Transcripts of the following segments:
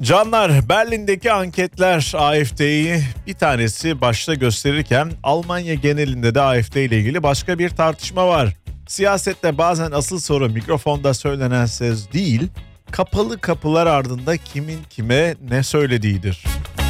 Canlar, Berlin'deki anketler AfD'yi bir tanesi başta gösterirken Almanya genelinde de AfD ile ilgili başka bir tartışma var. Siyasette bazen asıl soru mikrofonda söylenen söz değil, kapalı kapılar ardında kimin kime ne söylediğidir.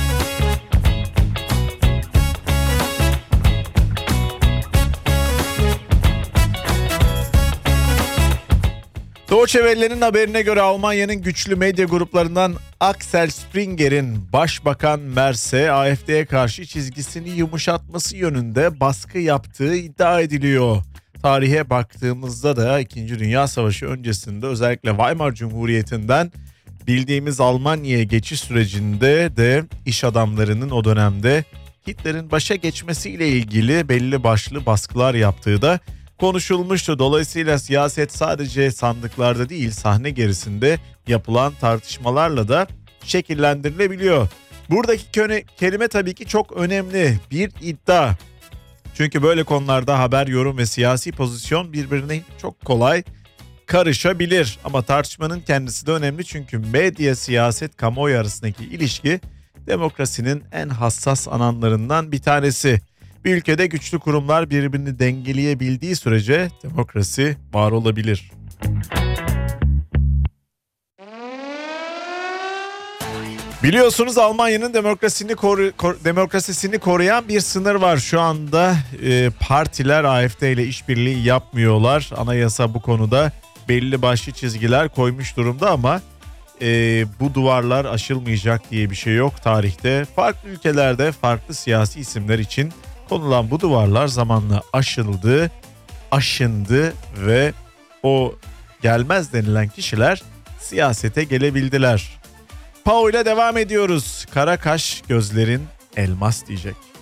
Deutsche Welle'nin haberine göre Almanya'nın güçlü medya gruplarından Axel Springer'in Başbakan Merz'e AfD'ye karşı çizgisini yumuşatması yönünde baskı yaptığı iddia ediliyor. Tarihe baktığımızda da 2. Dünya Savaşı öncesinde özellikle Weimar Cumhuriyeti'nden bildiğimiz Almanya'ya geçiş sürecinde de iş adamlarının o dönemde Hitler'in başa geçmesiyle ilgili belli başlı baskılar yaptığı da konuşulmuştu. Dolayısıyla siyaset sadece sandıklarda değil, sahne gerisinde yapılan tartışmalarla da şekillendirilebiliyor. Buradaki kelime tabii ki çok önemli, bir iddia. Çünkü böyle konularda haber, yorum ve siyasi pozisyon birbirine çok kolay karışabilir. Ama tartışmanın kendisi de önemli çünkü medya, siyaset, kamuoyu arasındaki ilişki demokrasinin en hassas alanlarından bir tanesi. Bir ülkede güçlü kurumlar birbirini dengeleyebildiği sürece demokrasi var olabilir. Biliyorsunuz Almanya'nın demokrasisini koruyan bir sınır var. Şu anda partiler AfD ile işbirliği yapmıyorlar. Anayasa bu konuda belli başlı çizgiler koymuş durumda ama bu duvarlar aşılmayacak diye bir şey yok tarihte. Farklı ülkelerde farklı siyasi isimler için konulan bu duvarlar zamanla aşındı ve o gelmez denilen kişiler siyasete gelebildiler. Pau ile devam ediyoruz. Kara kaş, gözlerin elmas diyecek.